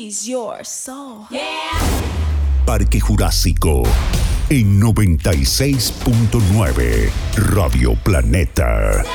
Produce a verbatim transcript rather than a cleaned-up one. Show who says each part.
Speaker 1: please your soul.
Speaker 2: Yeah.
Speaker 3: Parque Jurásico en noventa y seis punto nueve Radio Planeta.